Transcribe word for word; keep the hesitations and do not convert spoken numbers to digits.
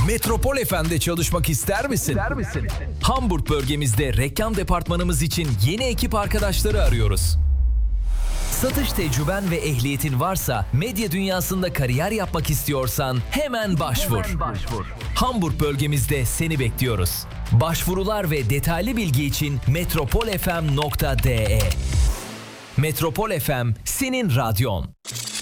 Metropol F M'de çalışmak ister misin? İster misin? Hamburg bölgemizde reklam departmanımız için yeni ekip arkadaşları arıyoruz. Satış tecrüben ve ehliyetin varsa, medya dünyasında kariyer yapmak istiyorsan hemen başvur. Hemen başvur. Hamburg bölgemizde seni bekliyoruz. Başvurular ve detaylı bilgi için metropol f m nokta d e. Metropol F M, senin radyon.